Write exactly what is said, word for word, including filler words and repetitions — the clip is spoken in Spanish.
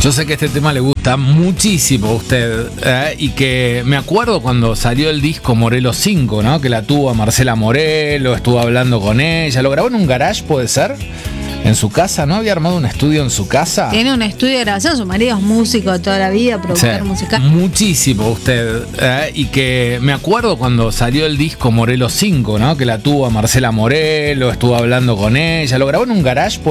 Yo sé que este tema le gusta muchísimo a usted, ¿eh? Y que me acuerdo cuando salió el disco Morelos cinco, ¿no? Que la tuvo a Marcela Morelo, estuvo hablando con ella. ¿Lo grabó en un garage, puede ser? ¿En su casa? ¿No había armado un estudio en su casa? Tiene un estudio de grabación, su marido es músico de toda la vida, productor Sí, musical. muchísimo usted, ¿eh? Y que me acuerdo cuando salió el disco Morelos cinco, ¿no? Que la tuvo a Marcela Morelo, estuvo hablando con ella. ¿Lo grabó en un garage?